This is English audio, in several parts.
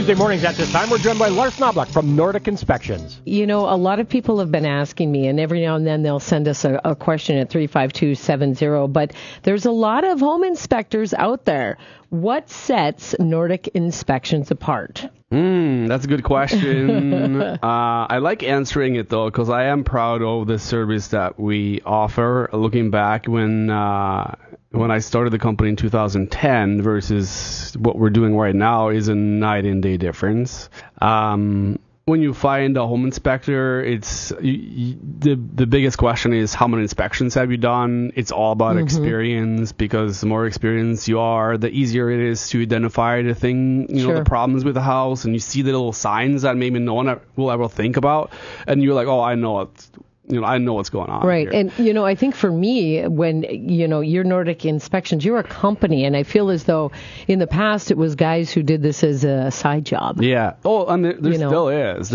Tuesday mornings at this time, we're joined by Lars Knobloch from Nordic Inspections. You know, a lot of people have been asking me, and every now and then they'll send us a question at 35270, but there's a lot of home inspectors out there. What sets Nordic Inspections apart? That's a good question. I like answering it, though, because I am proud of the service that we offer. Looking back when I started the company in 2010 versus what we're doing right now is a night and day difference. When you find a home inspector, it's the biggest question is how many inspections have you done? It's all about experience, because the more experienced you are, the easier it is to identify the thing, the problems with the house, and you see the little signs that maybe no one will ever think about, and you're like, oh, I know it. I know what's going on. Right. Here. And, I think for me, when, you're Nordic Inspections, you're a company, and I feel as though in the past it was guys who did this as a side job. Yeah. Oh, and there still is.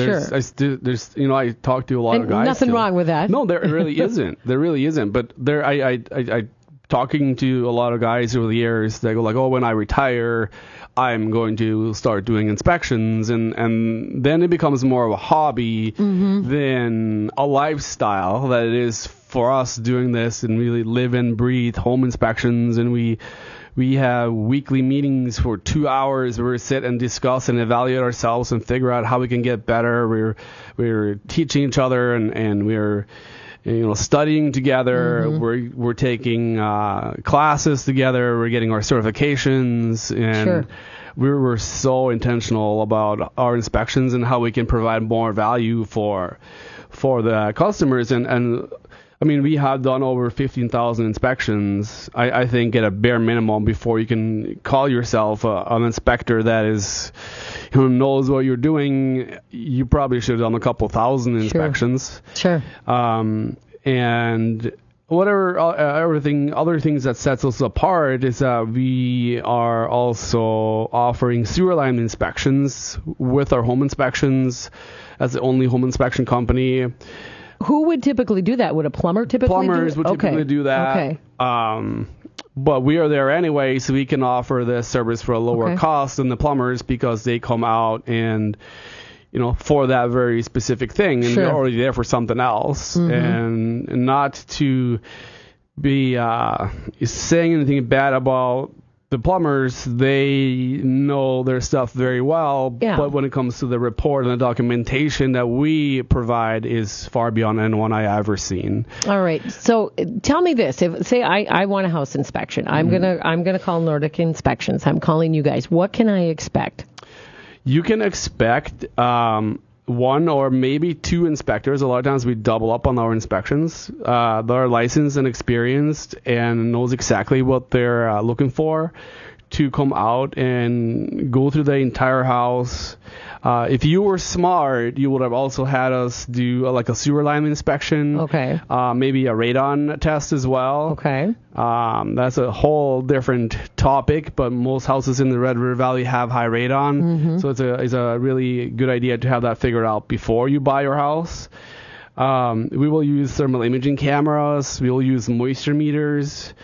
I talk to a lot of guys. Nothing wrong with that. No, there really isn't. There really isn't. But I talking to a lot of guys over the years, they go like, oh, when I retire, I'm going to start doing inspections, and then it becomes more of a hobby than a lifestyle that it is for us doing this and really live and breathe home inspections. And we have weekly meetings for 2 hours where we sit and discuss and evaluate ourselves and figure out how we can get better. We're teaching each other and we're studying together. We're taking classes together. We're getting our certifications, and we're so intentional about our inspections and how we can provide more value for the customers. And I mean, we have done over 15,000 inspections. I think at a bare minimum, before you can call yourself an inspector that is who knows what you're doing, you probably should have done a couple thousand inspections. Sure. And whatever other things that sets us apart is that we are also offering sewer line inspections with our home inspections as the only home inspection company. Who would typically do that? Would a plumber typically Plumbers do it? would typically do that. Okay. But we are there anyway, so we can offer the service for a lower cost than the plumbers, because they come out and, for that very specific thing, and they're already there for something else. And not to be saying anything bad about the plumbers, they know their stuff very well, but when it comes to the report and the documentation that we provide is far beyond anyone I ever seen. All right. So tell me this: say I want a house inspection, I'm gonna call Nordic Inspections. I'm calling you guys. What can I expect? You can expect one or maybe two inspectors. A lot of times we double up on our inspections. They're licensed and experienced and knows exactly what they're looking for, to come out and go through the entire house. If you were smart, you would have also had us do a sewer line inspection. Okay. Maybe a radon test as well. Okay. That's a whole different topic, but most houses in the Red River Valley have high radon, so it's a really good idea to have that figured out before you buy your house. We will use thermal imaging cameras. We will use moisture meters.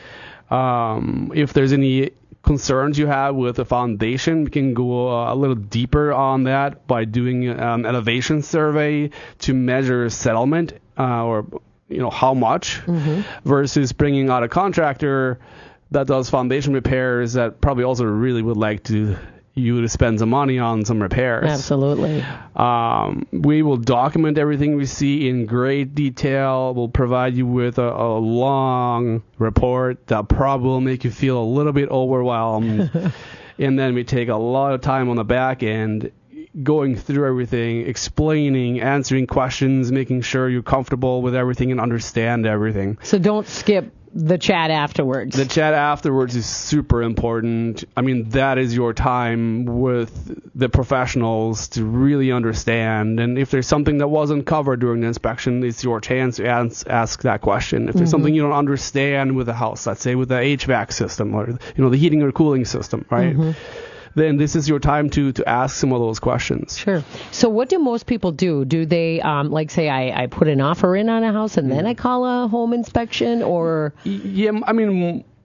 If there's any concerns you have with the foundation, we can go a little deeper on that by doing an elevation survey to measure settlement or how much, versus bringing out a contractor that does foundation repairs that probably also really would like you to spend some money on some repairs. Absolutely. We will document everything we see in great detail. We'll provide you with a long report that probably will make you feel a little bit overwhelmed. And then we take a lot of time on the back end going through everything, explaining, answering questions, making sure you're comfortable with everything and understand everything. So don't skip the chat afterwards. The chat afterwards is super important. I mean, that is your time with the professionals to really understand. And if there's something that wasn't covered during the inspection, it's your chance to ask that question. If there's something you don't understand with the house, let's say with the HVAC system or the heating or cooling system, right? Then this is your time to ask some of those questions. Sure. So what do most people do? Do they, say I put an offer in on a house and then I call a home inspection, or? Yeah, I mean,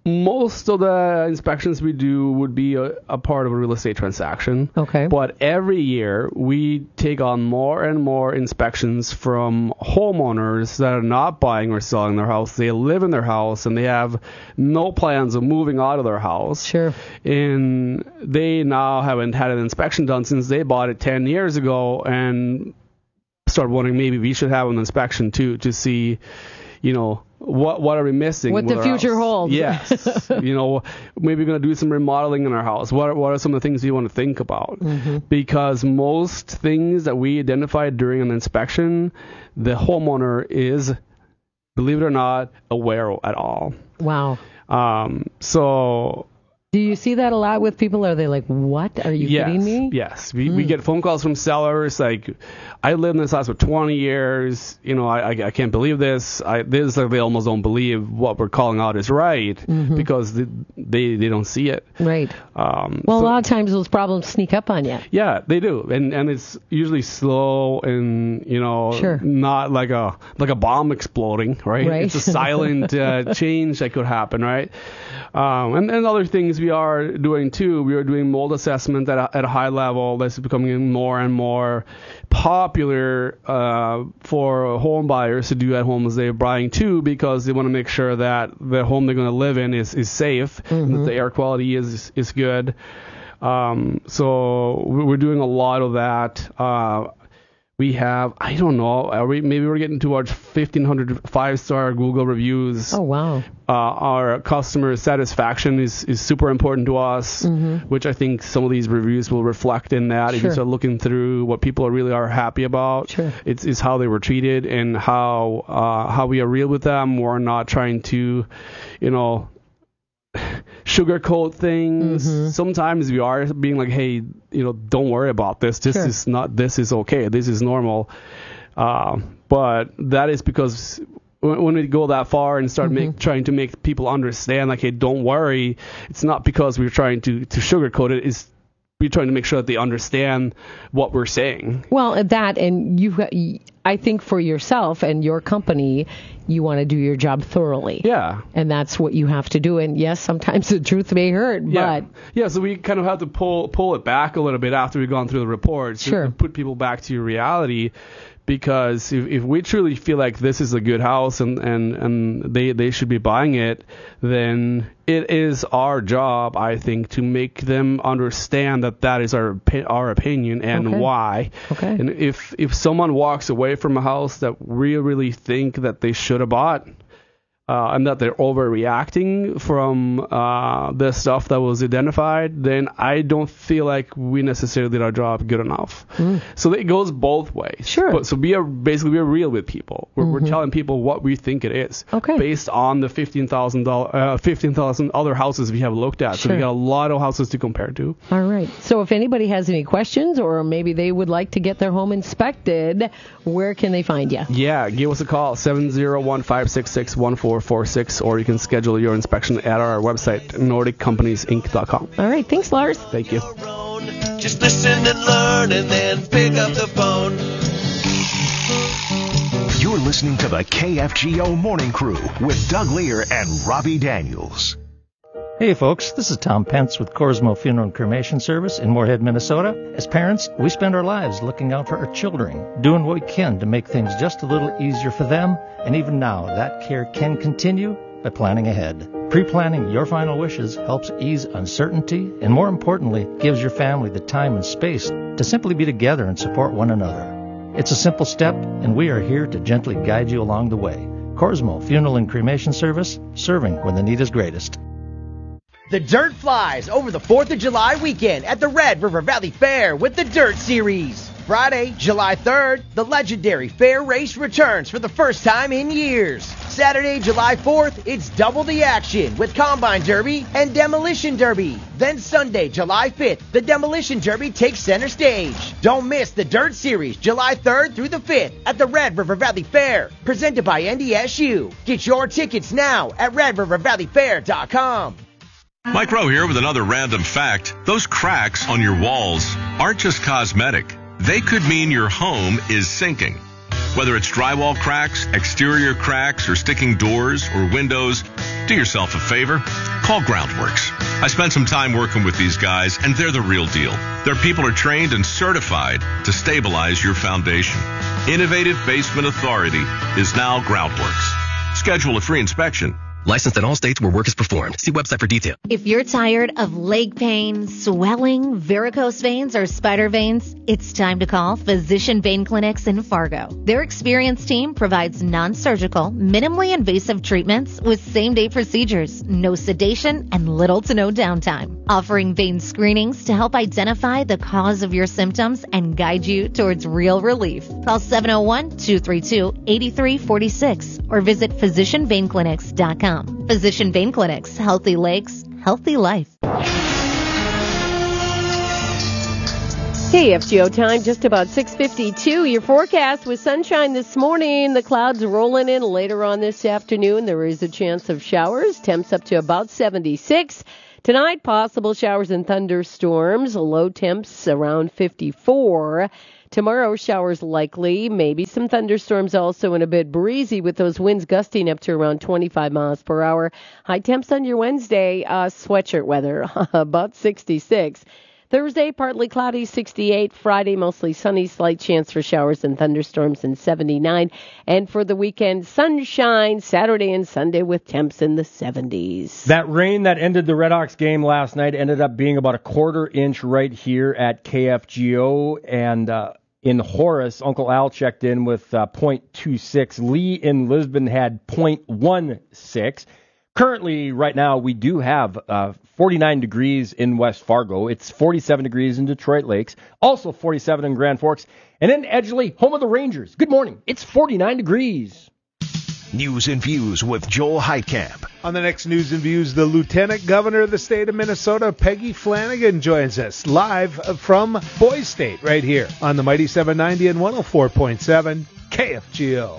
Most of the inspections we do would be a part of a real estate transaction. Okay. But every year we take on more and more inspections from homeowners that are not buying or selling their house. They live in their house and they have no plans of moving out of their house. Sure. And they now haven't had an inspection done since they bought it 10 years ago and start wondering maybe we should have an inspection too to see, what are we missing? What the future holds. Yes. Maybe we're going to do some remodeling in our house. What are some of the things you want to think about? Mm-hmm. Because most things that we identify during an inspection, the homeowner is, believe it or not, aware at all. Wow. So... Do you see that a lot with people? Are they like, what? Are you kidding me? Yes. We get phone calls from sellers like, I lived in this house for 20 years. I can't believe this. They almost don't believe what we're calling out is right because they don't see it. Right. A lot of times those problems sneak up on you. Yeah, they do. And it's usually slow and, sure. not like a bomb exploding, right? It's a silent change that could happen, right? And other things we are doing too. We are doing mold assessment at a high level. This is becoming more and more popular for home buyers to do at home as they're buying too, because they want to make sure that the home they're going to live in is safe and that the air quality is good. So we're doing a lot of that. We have, I don't know, maybe we're getting towards 1,500 5-star Google reviews. Oh, wow. Our customer satisfaction is super important to us, which I think some of these reviews will reflect in that. Sure. If you start looking through what people really are happy about, sure. It's how they were treated and how we are real with them. We're not trying to, sugarcoat things. Sometimes we are being like, hey, don't worry about this. This sure. this is okay. This is normal. But that is because when we go that far and start trying to make people understand, like, hey, don't worry. It's not because we're trying to sugarcoat it. It's we're trying to make sure that they understand what we're saying. Well, that, and I think for yourself and your company, you want to do your job thoroughly. Yeah. And that's what you have to do. And yes, sometimes the truth may hurt, but... Yeah, so we kind of have to pull it back a little bit after we've gone through the reports. Sure. To put people back to reality. Because if we truly feel like this is a good house and they should be buying it, then it is our job, I think, to make them understand that is our opinion and why. Okay. And if someone walks away from a house that we really think that they should have bought, and that they're overreacting from the stuff that was identified, then I don't feel like we necessarily did our job good enough. So it goes both ways. Sure. So we're real with people. We're telling people what we think it is, based on the 15,000 other houses we have looked at. So we got a lot of houses to compare to. All right. So if anybody has any questions, or maybe they would like to get their home inspected, where can they find you? Yeah, give us a call, 701-566-1446, or you can schedule your inspection at our website, NordicCompaniesInc.com. All right. Thanks, Lars. Thank you. Just listen and learn and then pick up the phone. You're listening to the KFGO Morning Crew with Doug Lear and Robbie Daniels. Hey folks, this is Tom Pence with Corsmo Funeral and Cremation Service in Moorhead, Minnesota. As parents, we spend our lives looking out for our children, doing what we can to make things just a little easier for them, and even now, that care can continue by planning ahead. Pre-planning your final wishes helps ease uncertainty and, more importantly, gives your family the time and space to simply be together and support one another. It's a simple step, and we are here to gently guide you along the way. Corsmo Funeral and Cremation Service, serving when the need is greatest. The Dirt flies over the 4th of July weekend at the Red River Valley Fair with the Dirt Series. Friday, July 3rd, the legendary fair race returns for the first time in years. Saturday, July 4th, it's double the action with Combine Derby and Demolition Derby. Then Sunday, July 5th, the Demolition Derby takes center stage. Don't miss the Dirt Series, July 3rd through the 5th at the Red River Valley Fair, presented by NDSU. Get your tickets now at RedRiverValleyFair.com. Mike Rowe here with another random fact. Those cracks on your walls aren't just cosmetic. They could mean your home is sinking. Whether it's drywall cracks, exterior cracks, or sticking doors or windows, do yourself a favor. Call Groundworks. I spent some time working with these guys, and they're the real deal. Their people are trained and certified to stabilize your foundation. Innovative Basement Authority is now Groundworks. Schedule a free inspection. Licensed in all states where work is performed. See website for detail. If you're tired of leg pain, swelling, varicose veins, or spider veins, it's time to call Physician Vein Clinics in Fargo. Their experienced team provides non-surgical, minimally invasive treatments with same-day procedures, no sedation, and little to no downtime. Offering vein screenings to help identify the cause of your symptoms and guide you towards real relief. Call 701-232-8346 or visit physicianveinclinics.com. Physician Vein Clinics. Healthy legs, healthy life. KFGO time, just about 6:52. Your forecast with sunshine this morning. The clouds rolling in later on this afternoon. There is a chance of showers. Temps up to about 76. Tonight, possible showers and thunderstorms. Low temps around 54. Tomorrow, showers likely, maybe some thunderstorms also, and a bit breezy with those winds gusting up to around 25 miles per hour. High temps on your Wednesday, sweatshirt weather, about 66. Thursday, partly cloudy, 68. Friday, mostly sunny, slight chance for showers and thunderstorms, and 79. And for the weekend, sunshine, Saturday and Sunday with temps in the 70s. That rain that ended the Red Hawks game last night ended up being about a quarter inch right here at KFGO. And in Horace, Uncle Al checked in with 0.26. Lee in Lisbon had 0.16. Currently, right now, we do have 49 degrees in West Fargo. It's 47 degrees in Detroit Lakes. Also 47 in Grand Forks. And in Edgeley, home of the Rangers. Good morning. It's 49 degrees. News and Views with Joel Heitkamp. On the next News and Views, the Lieutenant Governor of the state of Minnesota, Peggy Flanagan, joins us live from Boise State right here on the Mighty 790 and 104.7 KFGO.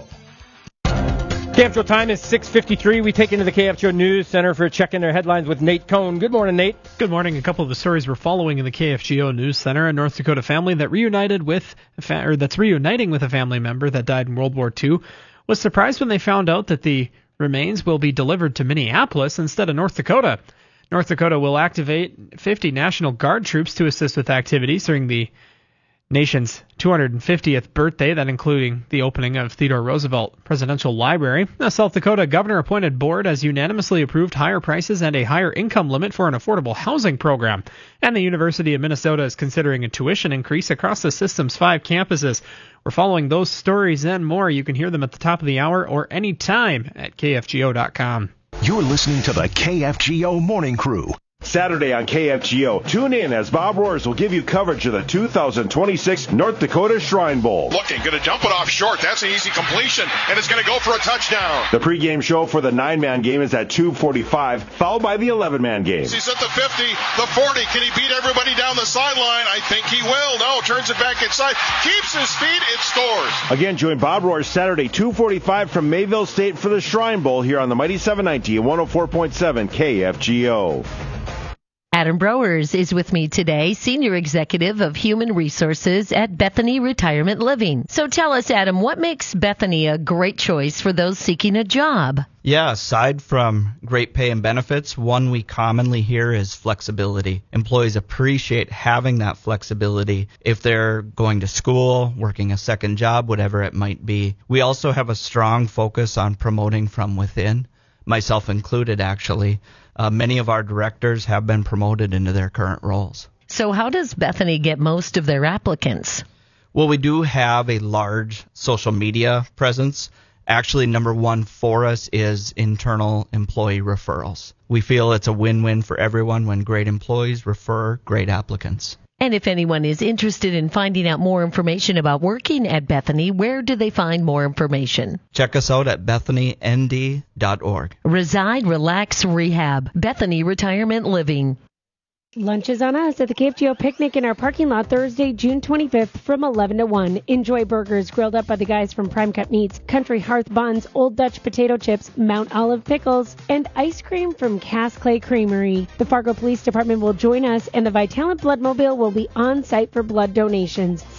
KFGO time is 6:53. We take into the KFGO News Center for a check-in their headlines with Nate Cohn. Good morning, Nate. Good morning. A couple of the stories we're following in the KFGO News Center. A North Dakota family that that's reuniting with a family member that died in World War II was surprised when they found out that the remains will be delivered to Minneapolis instead of North Dakota. North Dakota will activate 50 National Guard troops to assist with activities during the nation's 250th birthday, that including the opening of Theodore Roosevelt Presidential Library. The South Dakota governor-appointed board has unanimously approved higher prices and a higher income limit for an affordable housing program. And the University of Minnesota is considering a tuition increase across the system's 5 campuses. We're following those stories and more. You can hear them at the top of the hour or anytime at KFGO.com. You're listening to the KFGO Morning Crew. Saturday on KFGO. Tune in as Bob Roars will give you coverage of the 2026 North Dakota Shrine Bowl. Looking, going to dump it off short. That's an easy completion, and it's going to go for a touchdown. The pregame show for the 9-man game is at 2:45, followed by the 11-man game. He's at the 50, the 40. Can he beat everybody down the sideline? I think he will. No, turns it back inside. Keeps his feet. It scores. Again, join Bob Roars Saturday, 2:45 from Mayville State for the Shrine Bowl here on the Mighty 790 and 104.7 KFGO. Adam Browers is with me today, Senior Executive of Human Resources at Bethany Retirement Living. So tell us, Adam, what makes Bethany a great choice for those seeking a job? Yeah, aside from great pay and benefits, one we commonly hear is flexibility. Employees appreciate having that flexibility if they're going to school, working a second job, whatever it might be. We also have a strong focus on promoting from within, myself included, actually. Many of our directors have been promoted into their current roles. So how does Bethany get most of their applicants? Well, we do have a large social media presence. Actually, number one for us is internal employee referrals. We feel it's a win-win for everyone when great employees refer great applicants. And if anyone is interested in finding out more information about working at Bethany, where do they find more information? Check us out at BethanyND.org. Reside, Relax, Rehab. Bethany Retirement Living. Lunch is on us at the KFGO Picnic in our parking lot Thursday, June 25th from 11 to 1. Enjoy burgers grilled up by the guys from Prime Cut Meats, Country Hearth Buns, Old Dutch Potato Chips, Mount Olive Pickles, and ice cream from Cass Clay Creamery. The Fargo Police Department will join us, and the Vitalant Bloodmobile will be on site for blood donations. See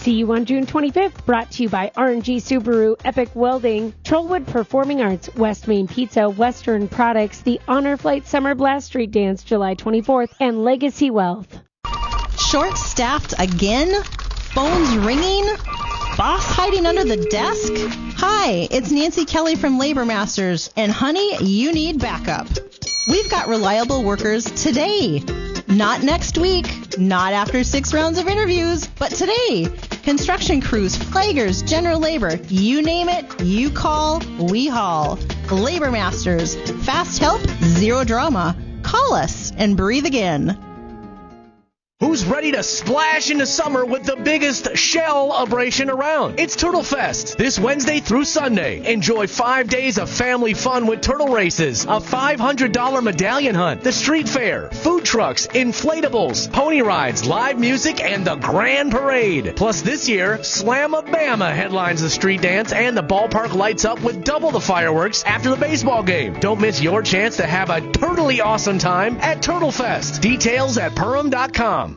See you on June 25th, brought to you by R&G Subaru, Epic Welding, Trollwood Performing Arts, West Main Pizza, Western Products, the Honor Flight Summer Blast Street Dance July 24th, and Legacy Wealth. Short-staffed again? Phones ringing? Boss hiding under the desk? Hi, it's Nancy Kelly from Labor Masters, and honey, you need backup. We've got reliable workers today. Not next week, not after 6 rounds of interviews, but today. Construction crews, flaggers, general labor, you name it, you call, we haul. Labor Masters, fast help, zero drama. Call us and breathe again. Who's ready to splash into summer with the biggest shell-abration around? It's Turtle Fest, this Wednesday through Sunday. Enjoy 5 days of family fun with turtle races, a $500 medallion hunt, the street fair, food trucks, inflatables, pony rides, live music, and the grand parade. Plus this year, Slam-a-Bama headlines the street dance, and the ballpark lights up with double the fireworks after the baseball game. Don't miss your chance to have a turtly awesome time at Turtle Fest. Details at Perham.com.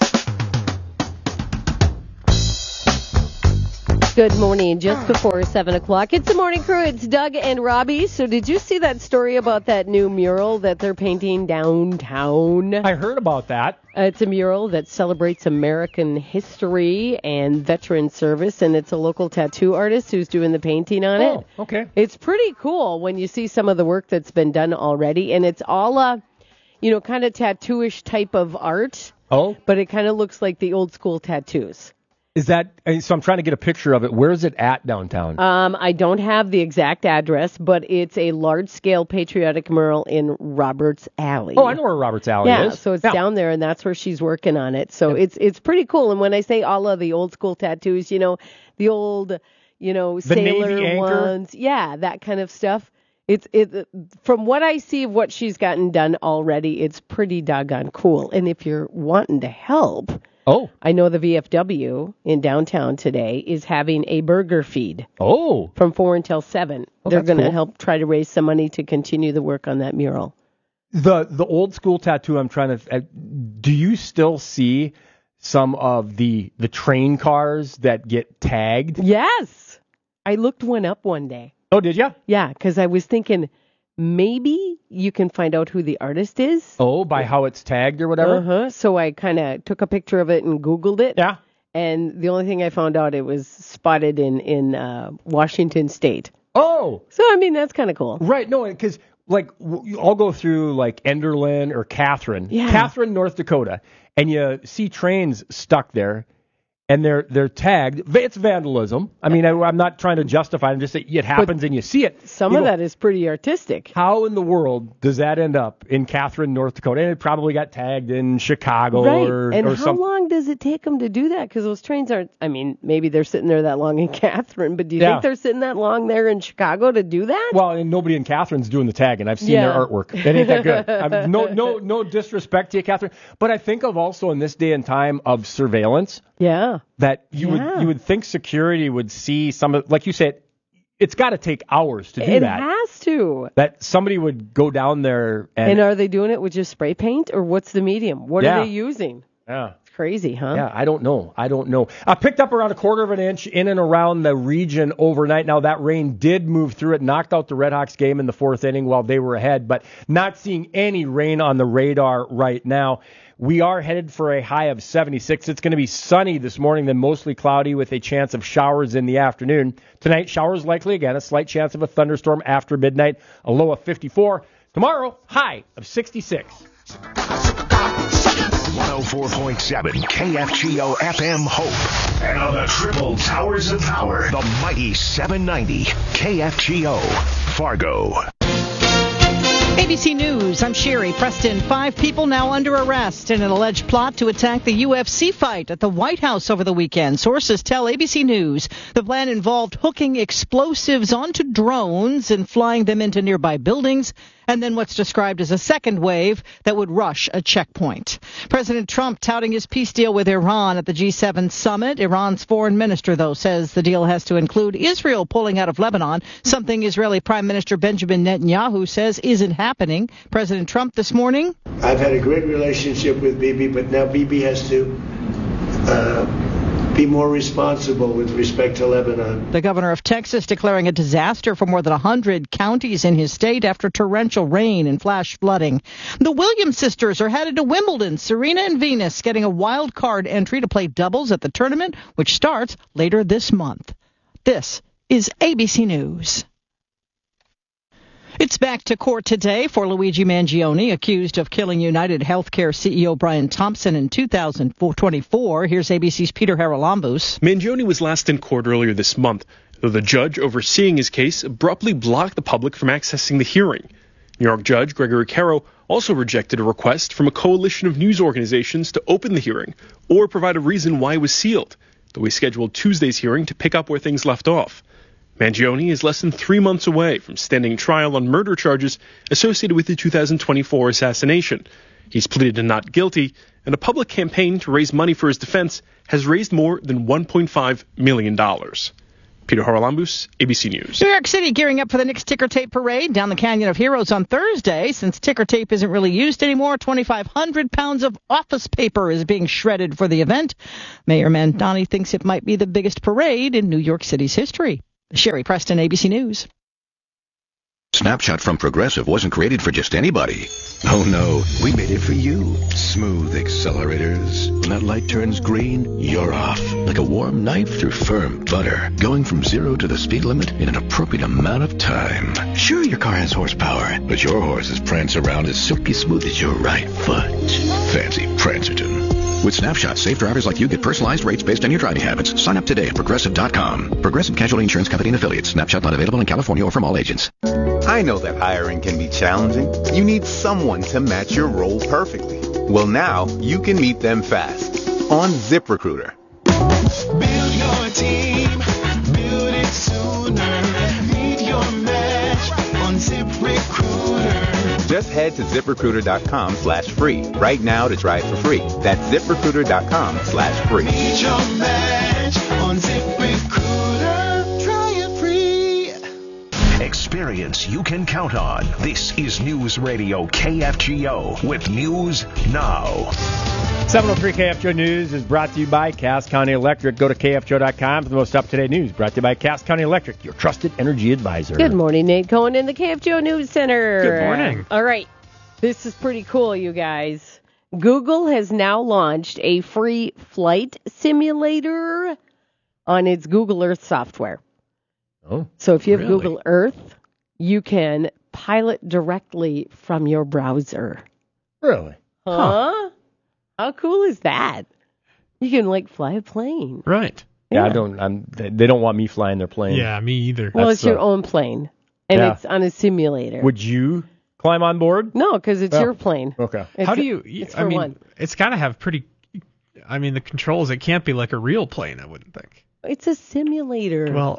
Good morning. Just before 7 o'clock. It's the morning crew. It's Doug and Robbie. So did you see that story about that new mural that they're painting downtown? I heard about that. It's a mural that celebrates American history and veteran service, and it's a local tattoo artist who's doing the painting on it. Oh, okay. It's pretty cool when you see some of the work that's been done already, and it's all kind of tattooish type of art. Oh. But it kind of looks like the old school tattoos. Is that, so I'm trying to get a picture of it. Where is it at downtown? I don't have the exact address, but it's a large-scale patriotic mural in Roberts Alley. Oh, I know where Roberts Alley is. Yeah, so it's down there, and that's where she's working on it. So it's pretty cool. And when I say all of the old school tattoos, the old, sailor ones. Yeah, that kind of stuff. It's from what I see of what she's gotten done already, it's pretty doggone cool. And if you're wanting to help... Oh. I know the VFW in downtown today is having a burger feed. Oh. From 4 until 7. Oh, they're going to cool. help try to raise some money to continue the work on that mural. The old school tattoo I'm trying to... do you still see some of the train cars that get tagged? Yes. I looked one up one day. Oh, did you? Yeah, because I was thinking... maybe you can find out who the artist is. Oh, by how it's tagged or whatever? Uh-huh. So I kind of took a picture of it and Googled it. Yeah. And the only thing I found out, it was spotted in Washington State. Oh. So, I mean, that's kind of cool. Right. No, because, I'll go through, Enderlin or Catherine. Yeah. Catherine, North Dakota. And you see trains stuck there. And they're tagged. It's vandalism. I mean, I'm not trying to justify it. I'm just saying it happens and you see it. Some of that is pretty artistic. How in the world does that end up in Catherine, North Dakota? And it probably got tagged in Chicago right. And or how long does it take them to do that? Because those trains aren't, maybe they're sitting there that long in Catherine, but do you think they're sitting that long there in Chicago to do that? Well, and nobody in Catherine's doing the tagging. I've seen their artwork. It ain't that good. No disrespect to you, Catherine. But I think of also in this day and time of surveillance. Yeah. That you would think security would see some of, like you said, it's got to take hours to do that. It has to. That somebody would go down there and are they doing it with just spray paint or what's the medium? What are they using? Yeah. It's crazy, huh? Yeah, I don't know. I picked up around 1/4 inch in and around the region overnight. Now that rain did move through it, knocked out the Redhawks game in the 4th inning while they were ahead, but not seeing any rain on the radar right now. We are headed for a high of 76. It's going to be sunny this morning, then mostly cloudy with a chance of showers in the afternoon. Tonight, showers likely again, a slight chance of a thunderstorm after midnight, a low of 54. Tomorrow, high of 66. 104.7 KFGO FM Hope. And on the triple towers of power, the mighty 790 KFGO Fargo. ABC News, I'm Sherry Preston. 5 people now under arrest in an alleged plot to attack the UFC fight at the White House over the weekend. Sources tell ABC News the plan involved hooking explosives onto drones and flying them into nearby buildings, and then what's described as a second wave that would rush a checkpoint. President Trump touting his peace deal with Iran at the G7 summit. Iran's foreign minister, though, says the deal has to include Israel pulling out of Lebanon, something Israeli Prime Minister Benjamin Netanyahu says isn't happening. President Trump this morning. I've had a great relationship with Bibi, but now Bibi has to be more responsible with respect to Lebanon. The governor of Texas declaring a disaster for more than 100 counties in his state after torrential rain and flash flooding. The Williams sisters are headed to Wimbledon. Serena and Venus getting a wild card entry to play doubles at the tournament, which starts later this month. This is ABC News. It's back to court today for Luigi Mangione, accused of killing United Healthcare CEO Brian Thompson in 2024. Here's ABC's Peter Haralambous. Mangione was last in court earlier this month, though the judge overseeing his case abruptly blocked the public from accessing the hearing. New York Judge Gregory Caro also rejected a request from a coalition of news organizations to open the hearing or provide a reason why it was sealed, though he scheduled Tuesday's hearing to pick up where things left off. Mangione is less than 3 months away from standing trial on murder charges associated with the 2024 assassination. He's pleaded to not guilty, and a public campaign to raise money for his defense has raised more than $1.5 million. Peter Haralambous, ABC News. New York City gearing up for the Knicks Ticker Tape Parade down the Canyon of Heroes on Thursday. Since ticker tape isn't really used anymore, 2,500 pounds of office paper is being shredded for the event. Mayor Mandani thinks it might be the biggest parade in New York City's history. Sherry Preston, ABC News. Snapshot from Progressive wasn't created for just anybody. Oh no, we made it for you. Smooth accelerators. When that light turns green, you're off. Like a warm knife through firm butter. Going from 0 to the speed limit in an appropriate amount of time. Sure, your car has horsepower, but your horses prance around as silky smooth as your right foot. Fancy Prancerton. With Snapshot, safe drivers like you get personalized rates based on your driving habits. Sign up today at Progressive.com. Progressive Casualty Insurance Company and Affiliates. Snapshot not available in California or from all agents. I know that hiring can be challenging. You need someone to match your role perfectly. Well, now you can meet them fast on ZipRecruiter. Build your team, build it sooner. Meet your match on ZipRecruiter. Just head to ZipRecruiter.com/free right now to try it for free. That's ZipRecruiter.com/free. Meet your match on ZipRecruiter. Try it free. Experience you can count on. This is News Radio KFGO with News Now. 703 KFGO News is brought to you by Cass County Electric. Go to KFGO.com for the most up-to-date news. Brought to you by Cass County Electric, your trusted energy advisor. Good morning, Nate Cohen in the KFGO News Center. Good morning. All right. This is pretty cool, you guys. Google has now launched a free flight simulator on its Google Earth software. Oh, so if you have really? Google Earth, you can pilot directly from your browser. Really? Huh? How cool is that? You can fly a plane. Right. Yeah, they don't want me flying their plane. Yeah, me either. Well, it's your own plane, and it's on a simulator. Would you climb on board? No, because it's your plane. Okay. How do you? It's I for mean, one. it's got to have pretty. I mean, the controls. It can't be like a real plane. I wouldn't think. It's a simulator. Well,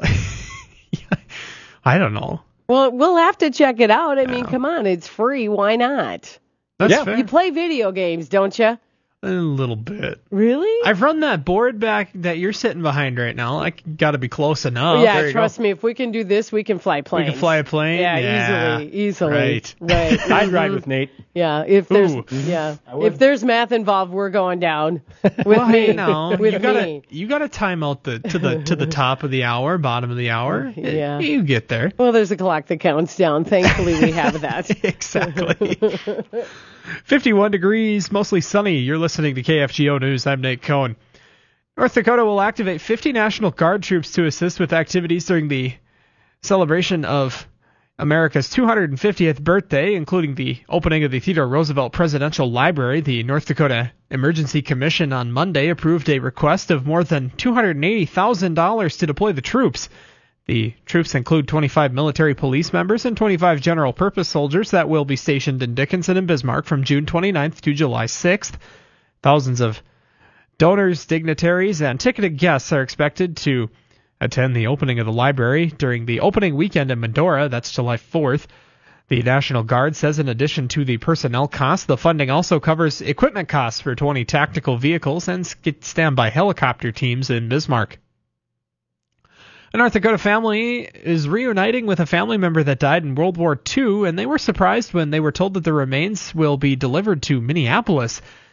I don't know. Well, we'll have to check it out. I mean, come on, it's free. Why not? That's fair. You play video games, don't you? A little bit. Really? I've run that board back that you're sitting behind right now. I got to be close enough. Yeah, trust me. If we can do this, we can fly planes. We can fly a plane? Yeah. Easily. Right. I'd ride with Nate. Yeah, if there's math involved, we're going down with me. You got to time out to the top of the hour, bottom of the hour. Yeah. You get there. Well, there's a clock that counts down. Thankfully, we have that. Exactly. 51 degrees, mostly sunny. You're listening to KFGO News. I'm Nate Cohen. North Dakota will activate 50 National Guard troops to assist with activities during the celebration of America's 250th birthday, including the opening of the Theodore Roosevelt Presidential Library. The North Dakota Emergency Commission on Monday approved a request of more than $280,000 to deploy the troops. The troops include 25 military police members and 25 general purpose soldiers that will be stationed in Dickinson and Bismarck from June 29th to July 6th. Thousands of donors, dignitaries, and ticketed guests are expected to attend the opening of the library during the opening weekend in Medora. That's July 4th. The National Guard says in addition to the personnel costs, the funding also covers equipment costs for 20 tactical vehicles and standby helicopter teams in Bismarck. A North Dakota family is reuniting with a family member that died in World War II, and they were surprised when they were told that the remains will be delivered to Minneapolis.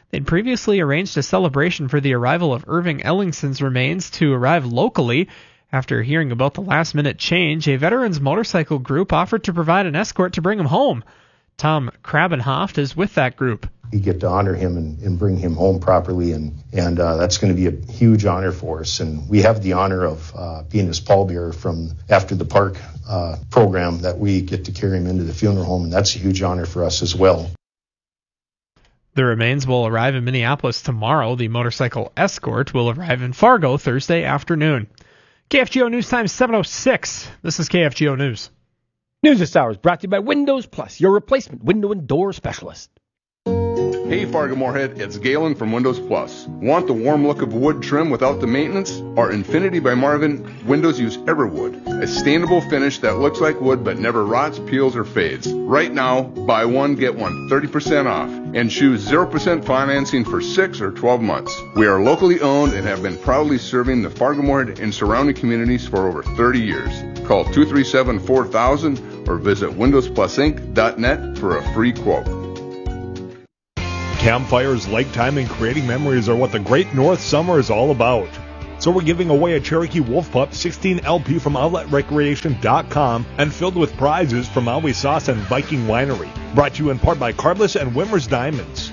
They'd previously arranged a celebration for the arrival of Irving Ellingson's remains to arrive locally. After hearing about the last-minute change, a veterans motorcycle group offered to provide an escort to bring him home. Tom Krabenhoft is with that group. We get to honor him and bring him home properly, and that's going to be a huge honor for us. And we have the honor of being his pallbearer from After the Park program, that we get to carry him into the funeral home, and that's a huge honor for us as well. The remains will arrive in Minneapolis tomorrow. The motorcycle escort will arrive in Fargo Thursday afternoon. KFGO News Time 7:06. This is KFGO News. News this hour is brought to you by Windows Plus, your replacement window and door specialist. Hey Fargo-Moorhead, it's Galen from Windows Plus. Want the warm look of wood trim without the maintenance? Our Infinity by Marvin windows use Everwood, a stainable finish that looks like wood but never rots, peels, or fades. Right now, buy one, get one 30% off, and choose 0% financing for 6 or 12 months. We are locally owned and have been proudly serving the Fargo-Moorhead and surrounding communities for over 30 years. Call 237-4000 or visit windowsplusinc.net for a free quote. Campfires, lake time, and creating memories are what the Great North Summer is all about. So we're giving away a Cherokee Wolf Pup 16 LP from OutletRecreation.com and filled with prizes from Maui Sauce and Viking Winery. Brought to you in part by Carbless and Wimmer's Diamonds.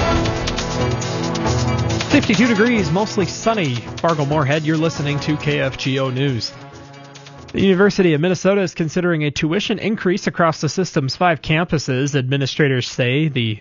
52 degrees, mostly sunny. Fargo-Moorhead, you're listening to KFGO News. The University of Minnesota is considering a tuition increase across the system's 5 campuses. Administrators say the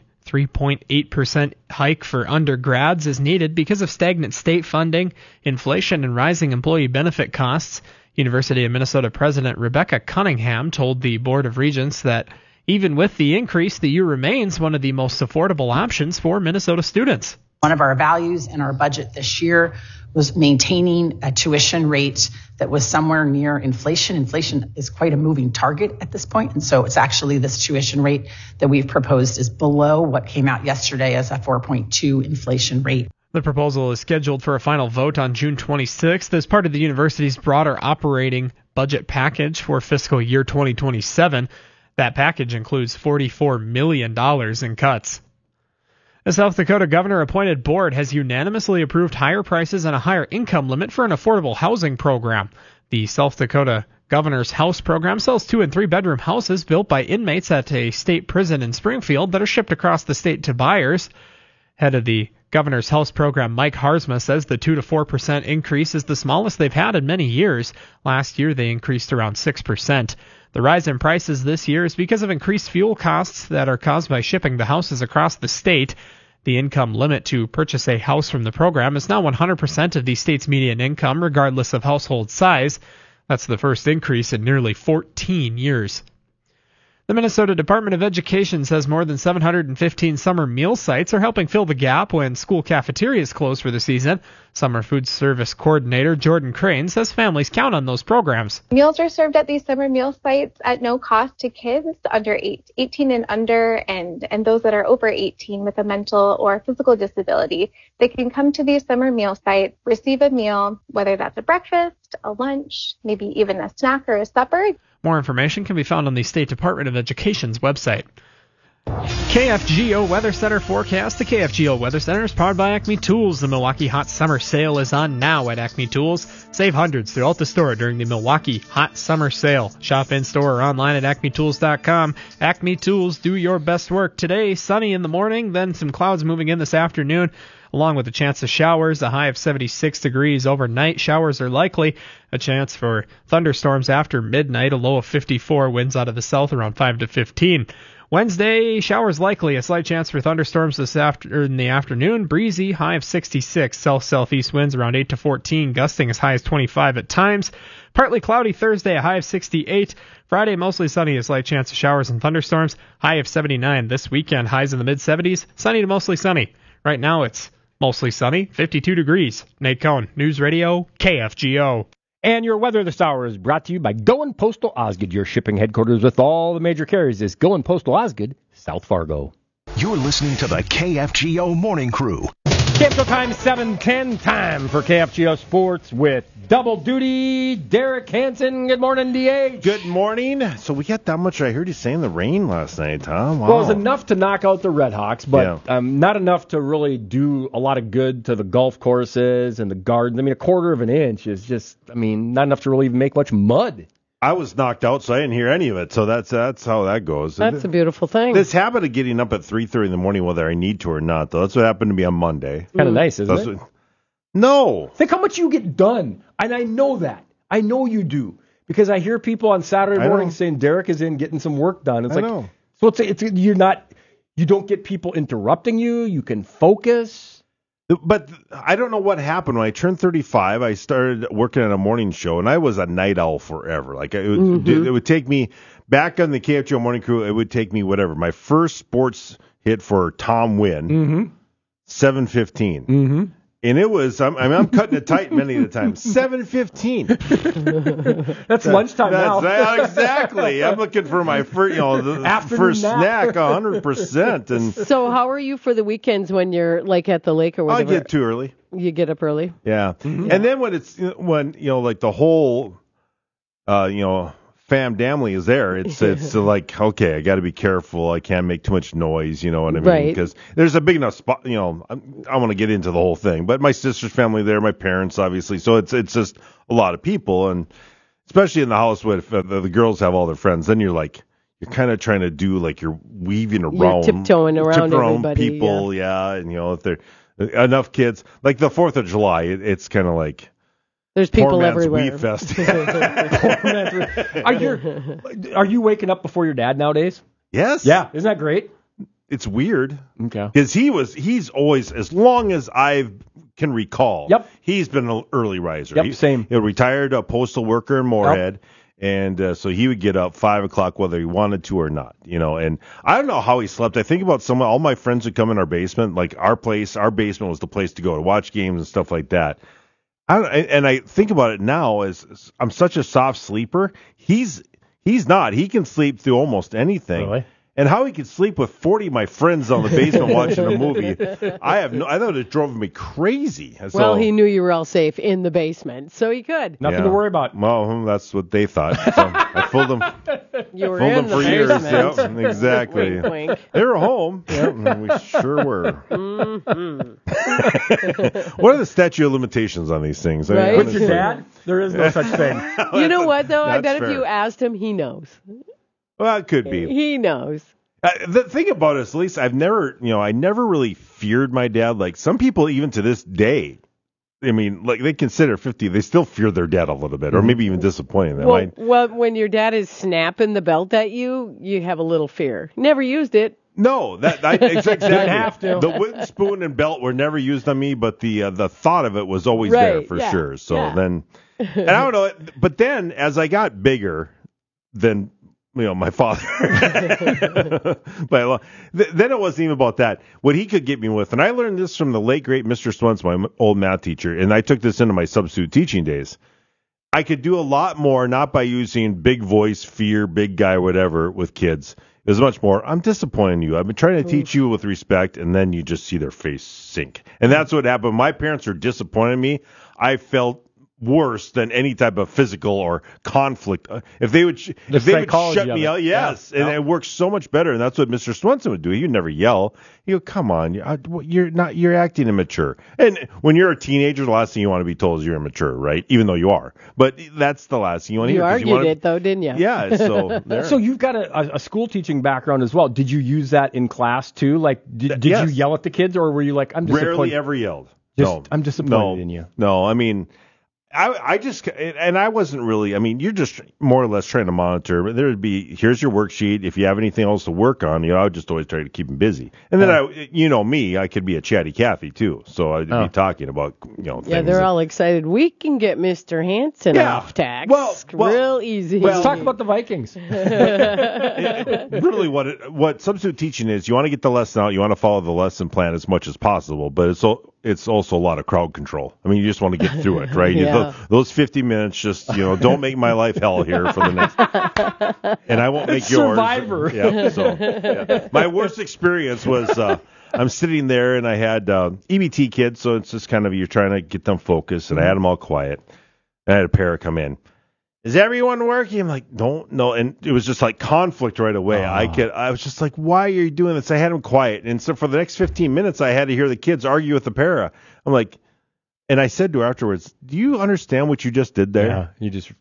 3.8% hike for undergrads is needed because of stagnant state funding, inflation, and rising employee benefit costs. University of Minnesota President Rebecca Cunningham told the Board of Regents that even with the increase, the U remains one of the most affordable options for Minnesota students. One of our values in our budget this year was maintaining a tuition rate that was somewhere near inflation. Inflation is quite a moving target at this point, and so it's actually this tuition rate that we've proposed is below what came out yesterday as a 4.2 inflation rate. The proposal is scheduled for a final vote on June 26th as part of the university's broader operating budget package for fiscal year 2027. That package includes $44 million in cuts. The South Dakota governor-appointed board has unanimously approved higher prices and a higher income limit for an affordable housing program. The South Dakota Governor's House program sells 2- and 3-bedroom houses built by inmates at a state prison in Springfield that are shipped across the state to buyers. Head of the Governor's House program, Mike Harzma, says the 2 to 4% increase is the smallest they've had in many years. Last year, they increased around 6%. The rise in prices this year is because of increased fuel costs that are caused by shipping the houses across the state. The income limit to purchase a house from the program is now 100% of the state's median income, regardless of household size. That's the first increase in nearly 14 years. The Minnesota Department of Education says more than 715 summer meal sites are helping fill the gap when school cafeterias close for the season. Summer food service coordinator Jordan Crane says families count on those programs. Meals are served at these summer meal sites at no cost to kids under 18 and under, and those that are over 18 with a mental or physical disability. They can come to these summer meal sites, receive a meal, whether that's a breakfast, a lunch, maybe even a snack or a supper. More information can be found on the State Department of Education's website. KFGO Weather Center forecast. The KFGO Weather Center is powered by Acme Tools. The Milwaukee Hot Summer Sale is on now at Acme Tools. Save hundreds throughout the store during the Milwaukee Hot Summer Sale. Shop in-store or online at acmetools.com. Acme Tools, do your best work. Today, sunny in the morning, then some clouds moving in this afternoon, along with a chance of showers. A high of 76 degrees overnight. Showers are likely. A chance for thunderstorms after midnight. A low of 54. Winds out of the south around 5 to 15. Wednesday, showers likely. A slight chance for thunderstorms in the afternoon. Breezy, high of 66. South-southeast winds around 8 to 14. Gusting as high as 25 at times. Partly cloudy Thursday, a high of 68. Friday, mostly sunny. A slight chance of showers and thunderstorms. High of 79. This weekend, highs in the mid-70s. Sunny to mostly sunny. Right now, it's mostly sunny, 52 degrees. Nate Cohn, News Radio, KFGO. And your weather this hour is brought to you by Goin' Postal Osgood. Your shipping headquarters with all the major carriers is Goin' Postal Osgood, South Fargo. You're listening to the KFGO Morning Crew. KFGO time 7:10, time for KFGO Sports with double duty, Derek Hansen. Good morning, DH. Good morning. So we got that much. I heard you saying the rain last night, Tom. Wow. Well, it was enough to knock out the Red Hawks, but not enough to really do a lot of good to the golf courses and the gardens. I mean, a quarter of an inch is just, not enough to really even make much mud. I was knocked out, so I didn't hear any of it. So that's how that goes. That's a beautiful thing. This habit of getting up at 3:30 in the morning, whether I need to or not, though, that's what happened to me on Monday. Kind of nice, isn't it? No. Think how much you get done. And I know that. I know you do. Because I hear people on Saturday morning saying Derek is in getting some work done. It's know. So it's you don't get people interrupting you. You can focus. But I don't know what happened. When I turned 35, I started working on a morning show, and I was a night owl forever. Like it would take me, back on the KFGO morning crew, it would take me whatever. My first sports hit for Tom Wynn, 7:15. Mm-hmm. And it was, I'm cutting it tight many of the time. 7:15. That's lunchtime now. Exactly. I'm looking for my first snack, 100%. And so how are you for the weekends when you're like at the lake or whatever? I get too early. You get up early? Yeah. Mm-hmm. And then when like the whole, family is there, it's like, okay, I got to be careful. I can't make too much noise, you know what I mean? Right. Because there's a big enough spot, I want to get into the whole thing. But my sister's family there, my parents, obviously. So it's just a lot of people. And especially in the house with the girls have all their friends, then you're kind of trying to do like you're weaving around. You're tiptoeing around everybody. People, And, if there enough kids. Like the 4th of July, it's kind of like, there's people poor everywhere. Wheat Fest. Are you waking up before your dad nowadays? Yes. Yeah. Isn't that great? It's weird. Okay. Because he's always, as long as I can recall, he's been an early riser. Yep, same. He retired a postal worker in Moorhead. Yep. And so he would get up 5 o'clock whether he wanted to or not, and I don't know how he slept. I think about all my friends would come in our basement, like our basement was the place to go to watch games and stuff like that. I think about it now as I'm such a soft sleeper. He's not. He can sleep through almost anything. Really? And how he could sleep with 40 of my friends on the basement watching a movie, I thought it drove me crazy. Well, he knew you were all safe in the basement, so he could. Nothing to worry about. Well, that's what they thought. So I fooled them. You were in the for basement. years. Yep, exactly. Wink, wink. They were home. Yep, we sure were. Mm-hmm. What are the statute of limitations on these things? Right? With your dad, there is no such thing. You know what, though? I bet fair. if you asked him, he knows. Well, it could be. He knows. The thing about it is, at least I never really feared my dad. Like some people, even to this day, they consider 50, they still fear their dad a little bit, or maybe even disappointing them. Well, when your dad is snapping the belt at you, you have a little fear. Never used it. No, exactly. Didn't have to. The wooden spoon and belt were never used on me, but the thought of it was always there for sure. So then, and I don't know, but then as I got bigger, then my father. But then it wasn't even about that. What he could get me with, and I learned this from the late great Mr. Swentz, my old math teacher, and I took this into my substitute teaching days. I could do a lot more, not by using big voice, fear, big guy, whatever, with kids. It was much more, I'm disappointing you. I've been trying to teach you with respect, and then you just see their face sink. And that's what happened. My parents were disappointing me. I felt worse than any type of physical or conflict. If they would shut me out, yes, and it works so much better. And that's what Mr. Swenson would do. He would never yell. He'd go, "Come on, you're acting immature." And when you're a teenager, the last thing you want to be told is you're immature, right? Even though you are, but that's the last thing you want to hear. You argued it though, didn't you? Yeah. So so you've got a school teaching background as well. Did you use that in class too? Like, did you yell at the kids, or were you like, "I'm disappointed"? Rarely ever yelled. I'm disappointed in you. No, I mean. I just, and I wasn't really, you're just more or less trying to monitor. There would be, here's your worksheet. If you have anything else to work on, I would just always try to keep them busy. And then I could be a chatty Cathy too. So I'd be talking about, things. Yeah, they're all excited. We can get Mr. Hansen off task. Well, real easy. Let's talk about the Vikings. Really what substitute teaching is, you want to get the lesson out. You want to follow the lesson plan as much as possible, but it's also a lot of crowd control. You just want to get through it, right? Yeah. Those 50 minutes, just, don't make my life hell here for the next. And I won't make yours. Survivor. Yeah. So, my worst experience was I'm sitting there, and I had EBT kids, so it's just kind of you're trying to get them focused, and I had them all quiet. I had a pair come in. Is everyone working? I'm like, don't know. And it was just like conflict right away. I was just like, why are you doing this? I had them quiet. And so for the next 15 minutes, I had to hear the kids argue with the para. I'm like, and I said to her afterwards, do you understand what you just did there? Yeah, you just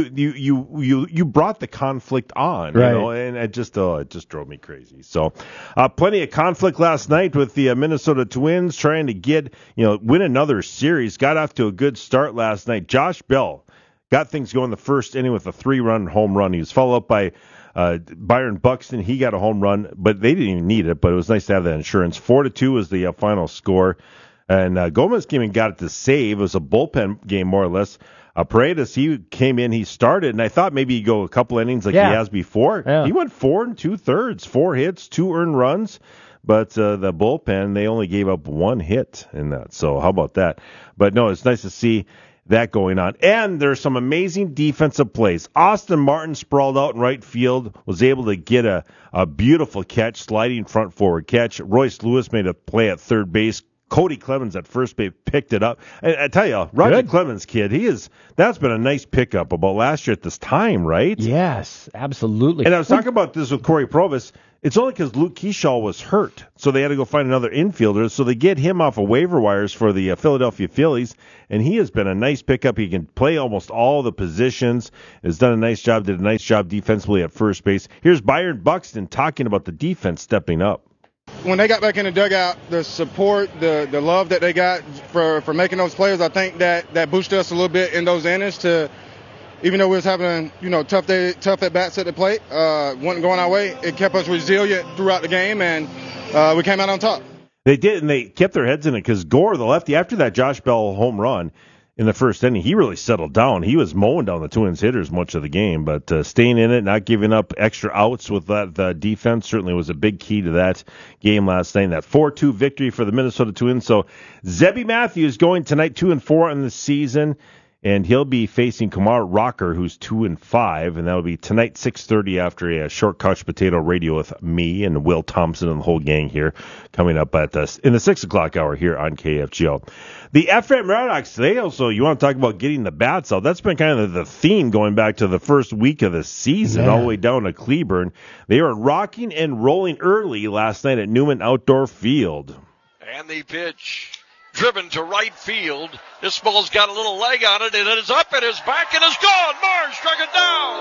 you brought the conflict on, right. You know, and it just drove me crazy. So, plenty of conflict last night with the Minnesota Twins trying to win another series. Got off to a good start last night. Josh Bell got things going the first inning with a 3-run home run. He was followed up by Byron Buxton. He got a home run, but they didn't even need it. But it was nice to have that insurance. 4-2 was the final score. And Gomez came and got it to save. It was a bullpen game, more or less. Paredes, he came in, he started, and I thought maybe he'd go a couple innings like he has before. Yeah. He went 4 2/3, 4 hits, 2 earned runs. But the bullpen, they only gave up 1 hit in that. So how about that? But no, it's nice to see that going on. And there's some amazing defensive plays. Austin Martin sprawled out in right field, was able to get a beautiful catch, sliding front forward catch. Royce Lewis made a play at third base. Cody Clemens at first base picked it up. And I tell you, Roger Clemens, kid, that's been a nice pickup about last year at this time, right? Yes, absolutely. And I was talking about this with Corey Provis. It's only because Luke Keyshaw was hurt, so they had to go find another infielder. So they get him off of waiver wires for the Philadelphia Phillies, and he has been a nice pickup. He can play almost all the positions. Has done a nice job. Did a nice job defensively at first base. Here's Byron Buxton talking about the defense stepping up. When they got back in the dugout, the support, the love that they got for making those plays, I think that boosted us a little bit in those innings to, even though we was having, tough at bats at the plate, wasn't going our way, it kept us resilient throughout the game, and we came out on top. They did, and they kept their heads in it because Gore, the lefty, after that Josh Bell home run in the first inning, he really settled down. He was mowing down the Twins hitters much of the game, but staying in it, not giving up extra outs with that defense certainly was a big key to that game last night. That 4-2 victory for the Minnesota Twins. So Zebby Matthews going tonight 2-4 in the season, and he'll be facing Kumar Rocker, who's 2-5, and that'll be tonight 6:30 after a short couch potato radio with me and Will Thompson and the whole gang here coming up in the 6 o'clock hour here on KFGO. The FM Redhawks today also, you want to talk about getting the bats out. That's been kind of the theme going back to the first week of the season, all the way down to Cleburne. They were rocking and rolling early last night at Newman Outdoor Field. And the pitch. Driven to right field. This ball's got a little leg on it, and it is up, it is back, and it's gone. Marr struck it down.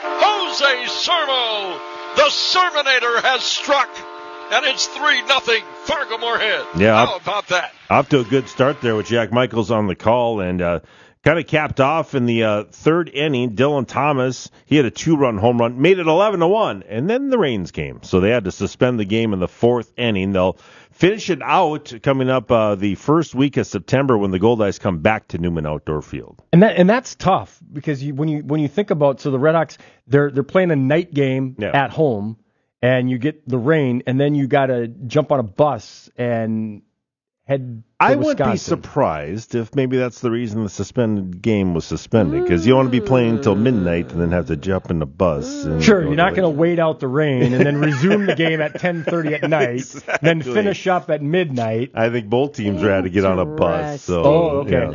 Jose Sermo, the Serminator, has struck, and it's 3-0 Fargo Moorhead. Yeah, how about that? Off to a good start there with Jack Michaels on the call, and kind of capped off in the third inning. Dylan Thomas, he had a 2-run home run, made it 11-1, and then the rains came, so they had to suspend the game in the fourth inning. They'll finish it out coming up the first week of September when the Goldeyes come back to Newman Outdoor Field. And that's tough because when you think about, so the Redhawks, they're playing a night game at home, and you get the rain, and then you got to jump on a bus and head to Wisconsin. Wouldn't be surprised if maybe that's the reason the suspended game was suspended, because you don't want to be playing until midnight and then have to jump in the bus. And sure, you're not going to wait out the rain and then resume the game at 10:30 at night, then finish up at midnight. I think both teams had to get on a bus. So, okay.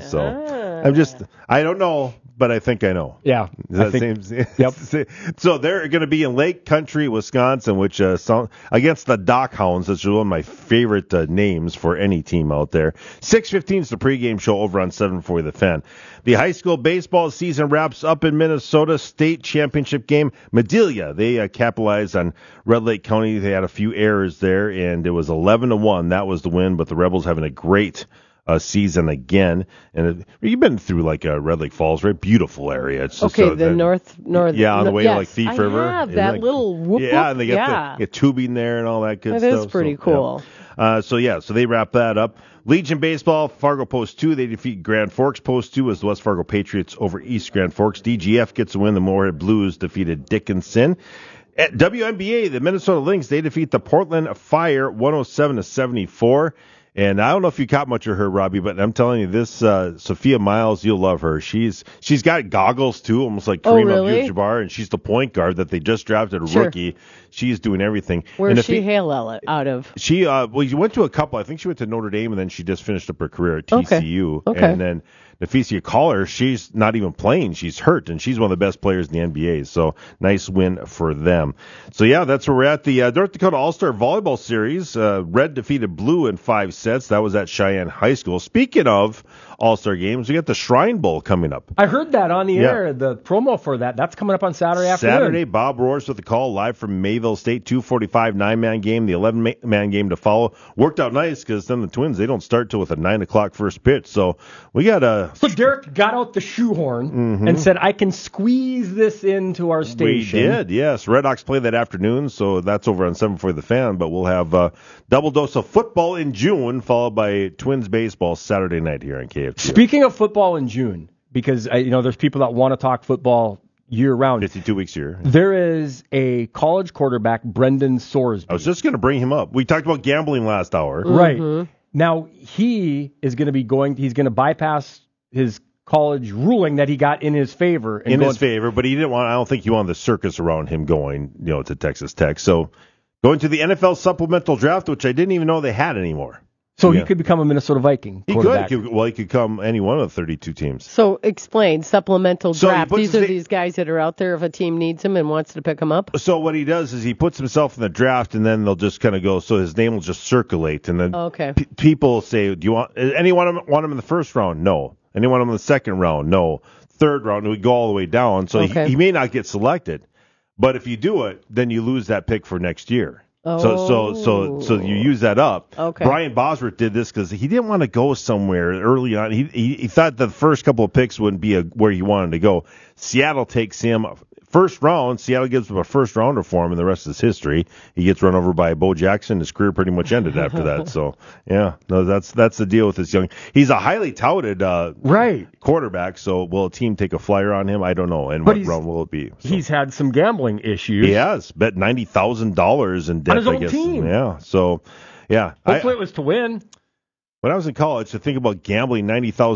I don't know, but I think I know. Yeah. Yep. So they're going to be in Lake Country, Wisconsin, which against the Dock Hounds, which is one of my favorite names for any team out there. 6:15 is the pregame show over on 740 The Fan. The high school baseball season wraps up in Minnesota. State championship game. Madelia, they capitalized on Red Lake County. They had a few errors there, and it was 11-1. That was the win, but the Rebels having a great season again. And you've been through like Red Lake Falls, right? Beautiful area. It's just, the north. Yeah, on the way to like Thief River. I have that little whoop. Yeah, and they get tubing there and all that good stuff. That is pretty cool. Yeah. So they wrap that up. Legion Baseball, Fargo Post 2, they defeat Grand Forks Post 2 as the West Fargo Patriots over East Grand Forks. DGF gets a win. The Moorhead Blues defeated Dickinson. At WNBA, the Minnesota Lynx, they defeat the Portland Fire 107-74. And I don't know if you caught much of her, Robbie, but I'm telling you, this Sophia Miles, you'll love her. She's got goggles too, almost like Kareem Abdul-Jabbar, and she's the point guard that they just drafted, a rookie. She's doing everything. Where's she hail out of? She you went to a couple. I think she went to Notre Dame, and then she just finished up her career at TCU. Okay. And then Nafisia Caller, she's not even playing. She's hurt, and she's one of the best players in the NBA. So nice win for them. So, yeah, that's where we're at. The North Dakota All-Star Volleyball Series. Red defeated Blue in 5 sets. That was at Cheyenne High School. Speaking of All-Star games, we got the Shrine Bowl coming up. I heard that on the air, the promo for that. That's coming up on Saturday afternoon. Saturday, Bob Roars with the call live from Mayville State, 2:45 9-man game, the 11-man game to follow. Worked out nice because then the Twins, they don't start till with a 9 o'clock first pitch. So we got a... So Derek got out the shoehorn and said, I can squeeze this into our station. We did, yes. Red Hawks play that afternoon, so that's over on 7 for the Fan. But we'll have a double dose of football in June, followed by Twins baseball Saturday night here on KFG. Speaking of football in June, because there's people that want to talk football year-round. 52 weeks here. There is a college quarterback, Brendan Sorsby. I was just going to bring him up. We talked about gambling last hour. Right. Now, he is going to be he's going to bypass his college ruling that he got in his favor. But he didn't want, I don't think he wanted the circus around him going, to Texas Tech. So going to the NFL supplemental draft, which I didn't even know they had anymore. So he could become a Minnesota Viking quarterback. He could come any one of the 32 teams. So explain, supplemental draft. These are these guys that are out there if a team needs them and wants to pick them up? So what he does is he puts himself in the draft, and then they'll just kind of go, so his name will just circulate. And then people say, do you want anyone want him in the first round? No. Anyone in the second round? No. Third round, we go all the way down. So he may not get selected. But if you do it, then you lose that pick for next year. So you use that up. Okay. Brian Bosworth did this because he didn't want to go somewhere early on. He thought the first couple of picks wouldn't be where he wanted to go. Seattle takes him first round. Seattle gives him a first rounder for him, and the rest is history. He gets run over by Bo Jackson. His career pretty much ended after that. So that's the deal with this young. He's a highly touted quarterback. So will a team take a flyer on him? I don't know. And what round will it be? So. He's had some gambling issues. He has bet $90,000 in debt. On his own team. Yeah. So yeah. Hopefully it was to win. When I was in college, to think about gambling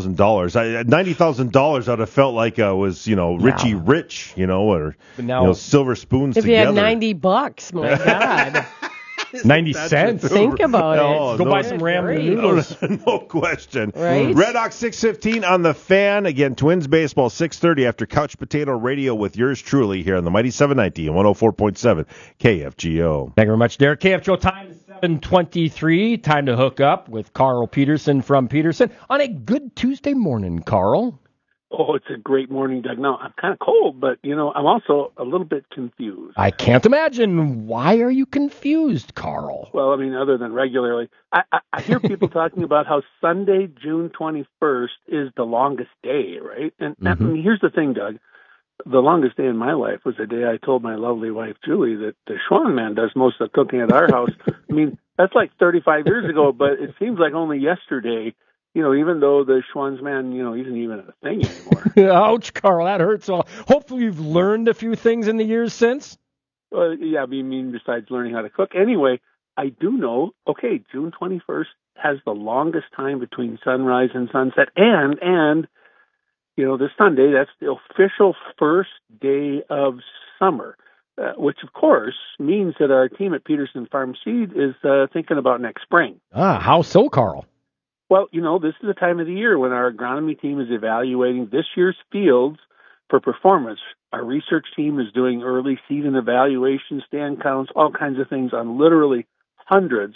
$90,000, I'd have felt like I was, Richie Rich, or silver spoons if together. If you had $90, my God. 90 cents. Think about it. Go buy some ramen noodles. No question. Right? Red Hawks 6:15 on the Fan. Again, Twins baseball 6:30 after Couch Potato Radio with yours truly here on the Mighty 790 and 104.7 KFGO. Thank you very much, Derek. KFGO time is 7:23. Time to hook up with Carl Peterson from Peterson on a good Tuesday morning, Carl. Oh, it's a great morning, Doug. Now, I'm kind of cold, but, I'm also a little bit confused. I can't imagine. Why are you confused, Carl? Well, other than regularly. I hear people talking about how Sunday, June 21st is the longest day, right? And here's the thing, Doug. The longest day in my life was the day I told my lovely wife, Julie, that the Schwan man does most of the cooking at our house. That's like 35 years ago, but it seems like only yesterday. Even though the Schwan's man, isn't even a thing anymore. Ouch, Carl, that hurts. So hopefully you've learned a few things in the years since. Well, yeah, besides learning how to cook. Anyway, I do know, June 21st has the longest time between sunrise and sunset. And this Sunday, that's the official first day of summer, which, of course, means that our team at Peterson Farm Seed is thinking about next spring. How so, Carl? Well, this is the time of the year when our agronomy team is evaluating this year's fields for performance. Our research team is doing early season evaluations, stand counts, all kinds of things on literally hundreds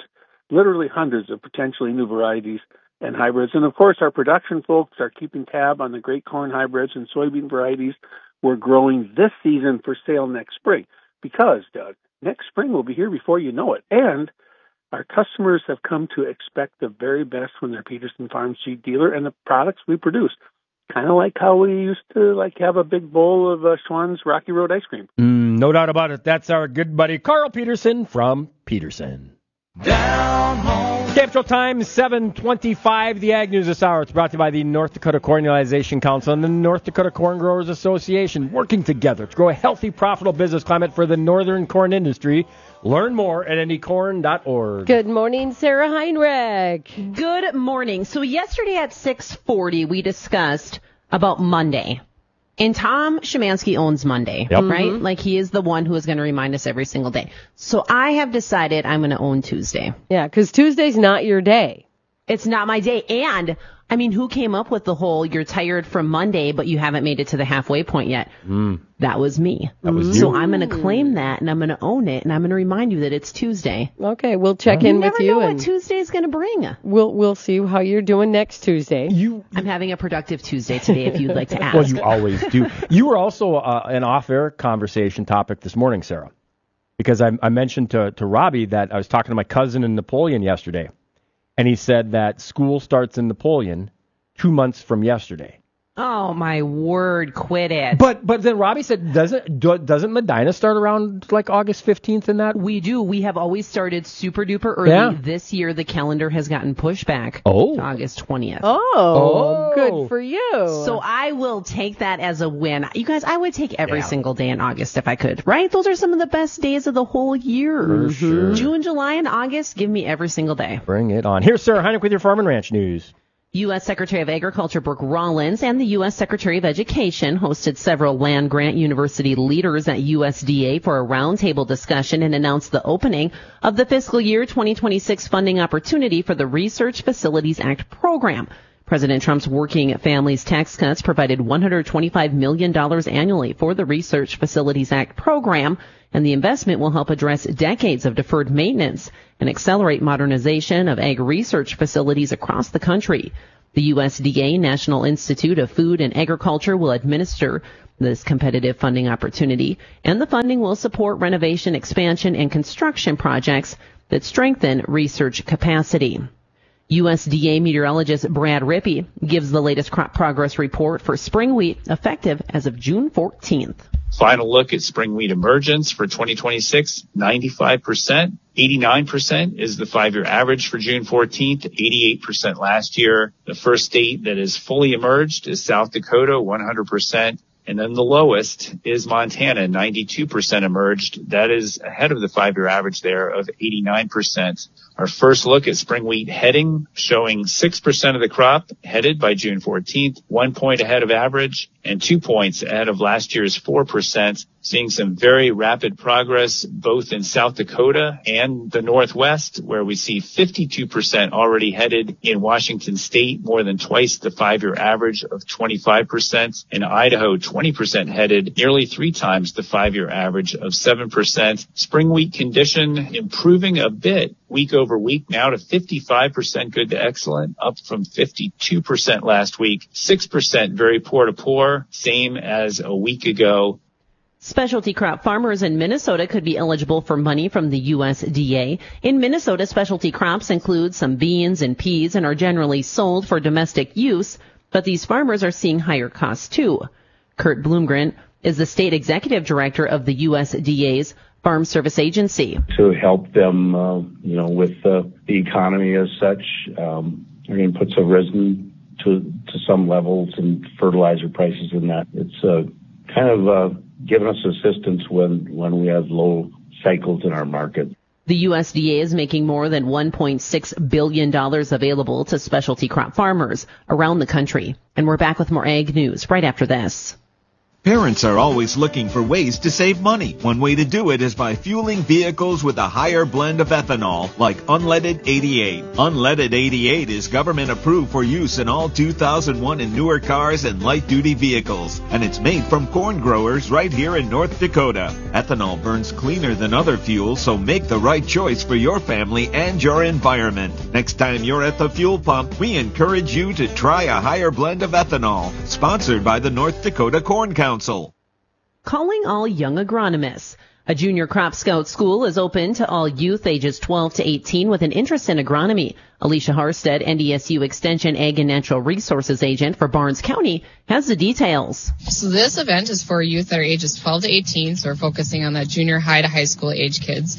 of potentially new varieties and hybrids. And, of course, our production folks are keeping tab on the great corn hybrids and soybean varieties we're growing this season for sale next spring. Because, Doug, next spring will be here before you know it. And our customers have come to expect the very best from their Peterson Farm Seed dealer and the products we produce. Kind of like how we used to have a big bowl of Schwan's Rocky Road ice cream. No doubt about it. That's our good buddy Carl Peterson from Peterson. Down home Capital Time, 7:25. The Ag News this hour. It's brought to you by the North Dakota Corn Utilization Council and the North Dakota Corn Growers Association, working together to grow a healthy, profitable business climate for the northern corn industry. Learn more at anycorn.org. Good morning, Sarah Heinrich. Good morning. So yesterday at 6:40, we discussed about Monday. And Tom Szymanski owns Monday, right? Like, he is the one who is going to remind us every single day. So I have decided I'm going to own Tuesday. Yeah, because Tuesday's not your day. It's not my day. And, I mean, who came up with the whole you're tired from Monday, but you haven't made it to the halfway point yet? That was me. That was So you. I'm going to claim that, and I'm going to own it, and I'm going to remind you that it's Tuesday. Okay, we'll check in with you. You never know and what Tuesday is going to bring. We'll see how you're doing next Tuesday. I'm having a productive Tuesday today, if you'd like to ask. Well, you always do. You were also an off-air conversation topic this morning, Sarah, because I mentioned to Robbie that I was talking to my cousin in Napoleon yesterday, and he said that school starts in Napoleon 2 months from yesterday. Oh, my word, quit it. But then Robbie said, doesn't Medina start around like August 15th in that? We do. We have always started super duper early. Yeah. This year, the calendar has gotten pushed back to August 20th. Oh, good for you. So I will take that as a win. You guys, I would take every single day in August if I could, right? Those are some of the best days of the whole year. For sure. June, July, and August, give me every single day. Bring it on. Here's Sarah Heinrich with your Farm and Ranch News. U.S. Secretary of Agriculture Brooke Rollins and the U.S. Secretary of Education hosted several land-grant university leaders at USDA for a roundtable discussion and announced the opening of the fiscal year 2026 funding opportunity for the Research Facilities Act program. President Trump's Working Families Tax Cuts provided $125 million annually for the Research Facilities Act program, and the investment will help address decades of deferred maintenance and accelerate modernization of ag research facilities across the country. The USDA, National Institute of Food and Agriculture, will administer this competitive funding opportunity, and the funding will support renovation, expansion, and construction projects that strengthen research capacity. USDA meteorologist Brad Rippey gives the latest crop progress report for spring wheat effective as of June 14th. Final look at spring wheat emergence for 2026, 95%. 89% is the 5-year average for June 14th, 88% last year. The first state that is fully emerged is South Dakota, 100%. And then the lowest is Montana, 92% emerged. That is ahead of the 5-year average there of 89%. Our first look at spring wheat heading, showing 6% of the crop headed by June 14th, 1 point ahead of average and 2 points ahead of last year's 4%. Seeing some very rapid progress both in South Dakota and the Northwest, where we see 52% already headed in Washington State, more than twice the 5-year average of 25%. In Idaho, 20% headed, nearly 3 times the 5-year average of 7%. Spring wheat condition improving a bit week over week, now to 55% good to excellent, up from 52% last week. 6% very poor to poor, same as a week ago. Specialty crop farmers in Minnesota could be eligible for money from the USDA. In Minnesota, specialty crops include some beans and peas and are generally sold for domestic use, but these farmers are seeing higher costs too. Kurt Bloomgren is the state executive director of the USDA's Farm Service Agency. To help them, with the economy as such, our inputs have risen to some levels, and fertilizer prices and that. It's kind of giving us assistance when we have low cycles in our market. The USDA is making more than $1.6 billion available to specialty crop farmers around the country. And we're back with more Ag News right after this. Parents are always looking for ways to save money. One way to do it is by fueling vehicles with a higher blend of ethanol, like Unleaded 88. Unleaded 88 is government approved for use in all 2001 and newer cars and light-duty vehicles, and it's made from corn growers right here in North Dakota. Ethanol burns cleaner than other fuels, so make the right choice for your family and your environment. Next time you're at the fuel pump, we encourage you to try a higher blend of ethanol. Sponsored by the North Dakota Corn Council. Calling all young agronomists. A junior crop scout school is open to all youth ages 12 to 18 with an interest in agronomy. Alicia Harstead, NDSU Extension Ag and Natural Resources Agent for Barnes County, has the details. So this event is for youth that are ages 12 to 18, so we're focusing on that junior high to high school age kids.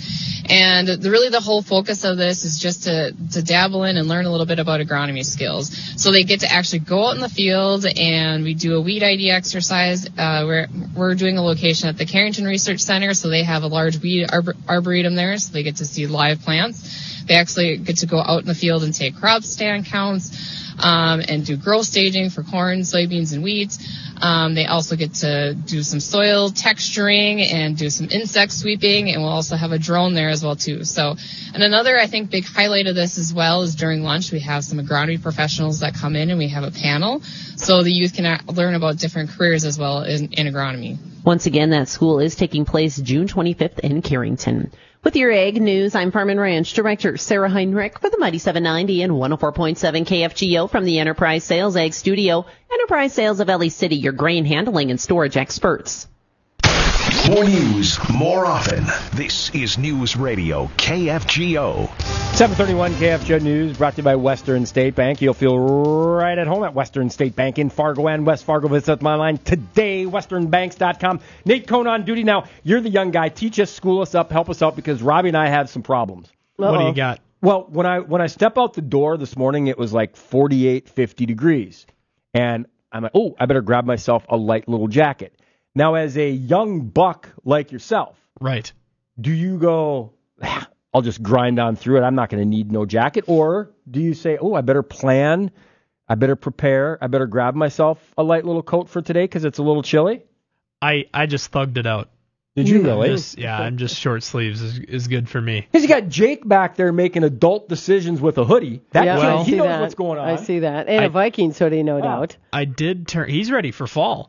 And really the whole focus of this is just to dabble in and learn a little bit about agronomy skills. So they get to actually go out in the field, and we do a weed ID exercise. We're doing a location at the Carrington Research Center, so they have a large weed arboretum there, so they get to see live plants. They actually get to go out in the field and take crop stand counts, and do growth staging for corn, soybeans, and wheat. They also get to do some soil texturing and do some insect sweeping, and we'll also have a drone there as well too. So, and another, I think, big highlight of this as well is during lunch we have some agronomy professionals that come in, and we have a panel, so the youth can learn about different careers as well in agronomy. Once again, that school is taking place June 25th in Carrington. With your Ag News, I'm Farm and Ranch Director Sarah Heinrich for the Mighty 790 and 104.7 KFGO from the Enterprise Sales Ag Studio. Enterprise Sales of LA City, your grain handling and storage experts. More news, more often. This is News Radio KFGO. 731 KFGO News brought to you by Western State Bank. You'll feel right at home at Western State Bank in Fargo and West Fargo. Visit them online today, westernbanks.com. Nate Cohn on duty now. You're the young guy. Teach us, school us up, help us out, because Robbie and I have some problems. What do you got? Well, when I step out the door this morning, it was like 48, 50 degrees. And I'm like, I better grab myself a light little jacket. Now, as a young buck like yourself, right? Do you go, I'll just grind on through it, I'm not going to need no jacket? Or do you say, I better plan, I better prepare, I better grab myself a light little coat for today because it's a little chilly? I just thugged it out. Did you really? I'm just short sleeves is good for me. Because you got Jake back there making adult decisions with a hoodie. He knows what's going on. I see that. And a Vikings hoodie, no doubt. I did turn. He's ready for fall.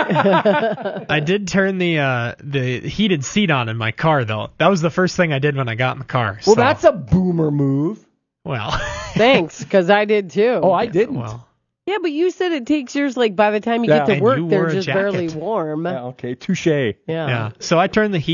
I did turn the heated seat on in my car, though. That was the first thing I did when I got in the car. Well, that's a boomer move. Well, thanks, because I did too. Oh, I didn't. Well, yeah, but you said it takes yours, like, by the time you get to work, they're just barely warm. Yeah, okay, touche. Yeah. So I turned the heat